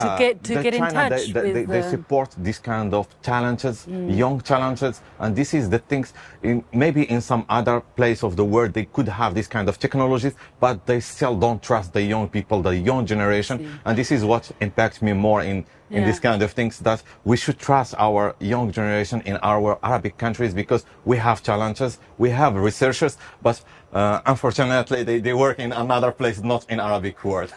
get in China, touch with they support this kind of challenges, young challenges, and this is the things. Maybe in some other place of the world they could have this kind of technologies, but they still don't trust the young people, the young generation, and this is what impacts me more in this kind of things, that we should trust our young generation in our Arabic countries, because we have challenges, we have researchers, but unfortunately they work in another place, not in Arabic world.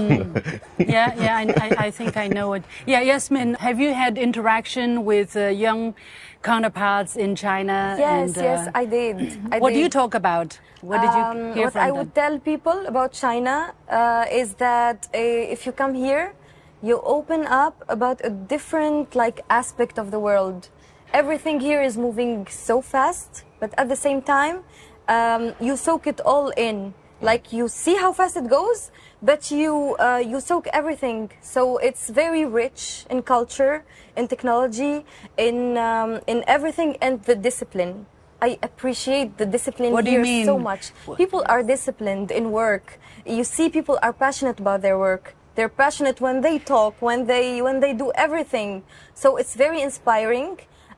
I think I know it. Yeah, Yasmin, have you had interaction with young counterparts in China? Yes, yes, I did. What do you talk about? What did you hear what from I them? would tell people about China is that if you come here, you open up about a different aspect of the world. Everything here is moving so fast, but at the same time, you soak it all in. Like, you see how fast it goes, but you soak everything. So it's very rich in culture, in technology, in everything, and the discipline. I appreciate the discipline What do you here mean? so much. People are disciplined in work. You see people are passionate about their work. They're passionate when they talk, when they do everything. So it's very inspiring.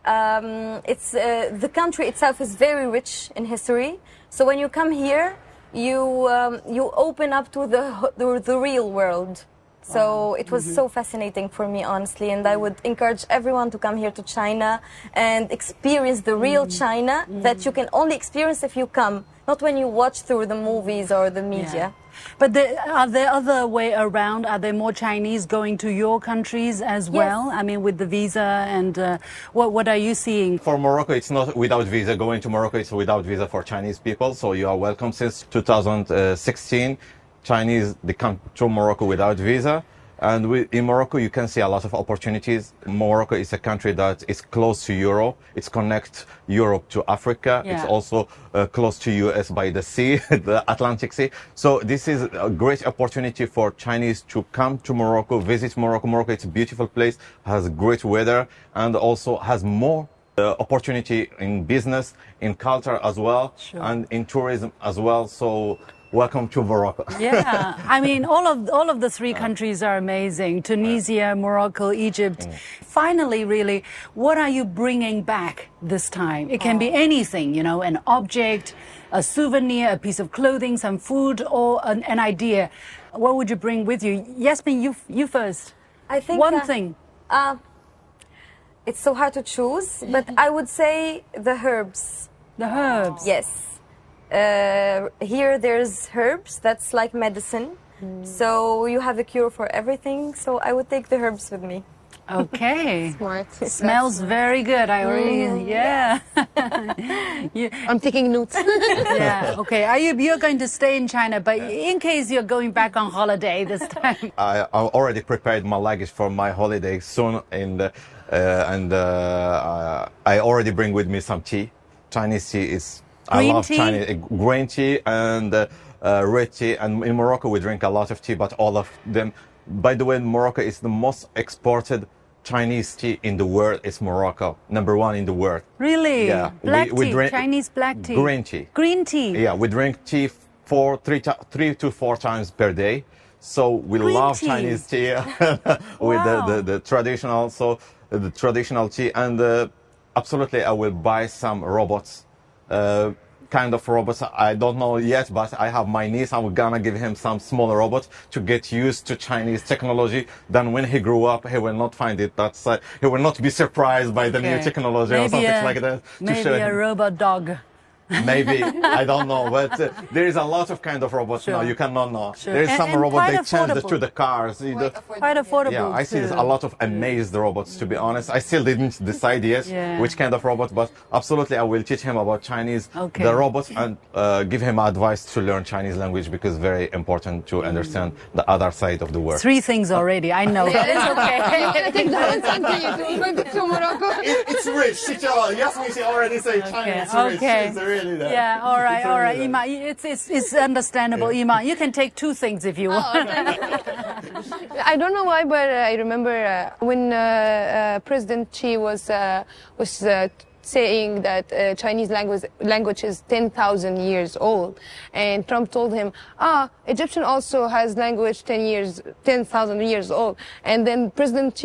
The country itself is very rich in history. So when you come here, you open up to the real world. So it was so fascinating for me, honestly, and I would encourage everyone to come here to China and experience the real China that you can only experience if you come, not when you watch through the movies or the media. But are there other way around? Are there more Chinese going to your countries as well? I mean, with the visa, and what are you seeing? For Morocco, it's not without visa. Going to Morocco, it's without visa for Chinese people. So you are welcome. Since 2016, Chinese, they come to Morocco without visa. And in Morocco, you can see a lot of opportunities. Morocco is a country that is close to Europe. It connects Europe to Africa. Yeah. It's also close to US by the sea, the Atlantic Sea. So this is a great opportunity for Chinese to come to Morocco, visit Morocco. Morocco, it's a beautiful place, has great weather, and also has more opportunity in business, in culture as well, and in tourism as well. So welcome to Morocco. Yeah, I mean, all of the three countries are amazing. Tunisia, Morocco, Egypt. Finally, really, what are you bringing back this time? It can be anything, you know, an object, a souvenir, a piece of clothing, some food, or an idea. What would you bring with you? Yasmin, you first. I think one thing. It's so hard to choose, but I would say the herbs. The herbs? Yes. Here there's herbs, that's like medicine. So you have a cure for everything. So I would take the herbs with me. Okay. Smart. Smells very good. I already, I'm taking notes. Yeah, okay. You're going to stay in China, but in case you're going back on holiday this time. I already prepared my luggage for my holiday soon, and I already bring with me some tea. Chinese tea is... I love Chinese green tea and red tea, and in Morocco we drink a lot of tea, but all of them. By the way, Morocco is the most exported Chinese tea in the world. It's Morocco, #1 in the world. Really? Yeah. Black we tea, drink Chinese black tea. Green tea. Green tea. Yeah, we drink tea 3 to 4 times per day. So we love Chinese tea with the traditional, the traditional tea, and absolutely I will buy some robots. Kind of robots, I don't know yet, but I have my niece. I'm gonna give him some small robots to get used to Chinese technology. Then when he grew up, he will not find it. He will not be surprised by the new technology or something like that. Maybe a robot dog. Maybe, I don't know, but there is a lot of kind of robots now. You cannot know. There is some robots they change to the cars. Quite affordable. Yeah, I see a lot of amazed robots, to be honest. I still didn't decide yet which kind of robot, but absolutely I will teach him about Chinese, the robots, and give him advice to learn Chinese language, because it's very important to understand the other side of the world. 3 things already, I know. Yeah, it's okay. You want to take the one something to Morocco? It's rich. Yasmin, she already said Chinese rich. It's really that. Yeah, all right, Ima. It's understandable, Ima. You can take 2 things if you want. I don't know why, but I remember when President Xi was saying that Chinese language is 10,000 years old. And Trump told him, Egyptian also has language 10,000 years old. And then President